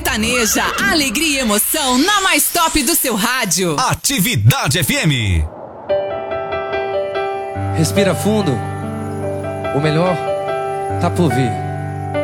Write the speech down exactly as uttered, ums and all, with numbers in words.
sertaneja, alegria e emoção na mais top do seu rádio. Atividade F M. Respira fundo. O melhor tá por vir.